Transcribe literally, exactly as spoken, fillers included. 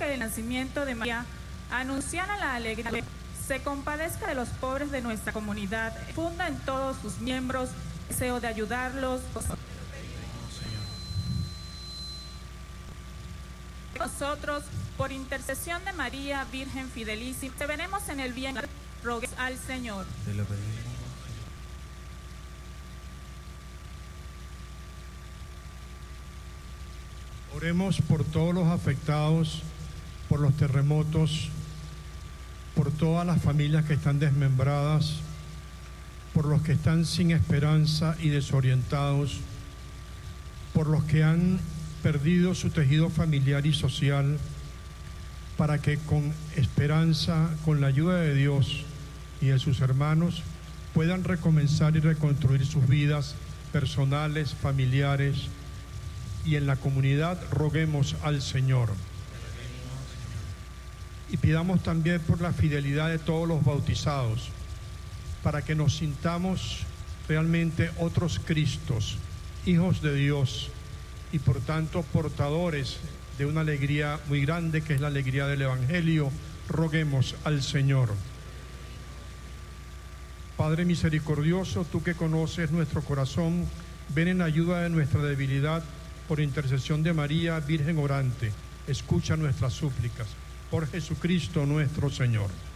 que el nacimiento de María anunciara la alegría, se compadezca de los pobres de nuestra comunidad, funda en todos sus miembros el deseo de ayudarlos. Nosotros, por intercesión de María, Virgen fidelísima, te veremos en el bien, roguemos al Señor. Te lo pedimos. Oremos por todos los afectados por los terremotos, por todas las familias que están desmembradas, por los que están sin esperanza y desorientados, por los que han perdido su tejido familiar y social, para que con esperanza, con la ayuda de Dios y de sus hermanos, puedan recomenzar y reconstruir sus vidas personales, familiares, y en la comunidad roguemos al Señor. Y pidamos también por la fidelidad de todos los bautizados, para que nos sintamos realmente otros Cristos, hijos de Dios, y por tanto portadores de una alegría muy grande, que es la alegría del Evangelio. Roguemos al Señor. Padre misericordioso, tú que conoces nuestro corazón, ven en ayuda de nuestra debilidad. Por intercesión de María, Virgen orante, escucha nuestras súplicas. Por Jesucristo nuestro Señor.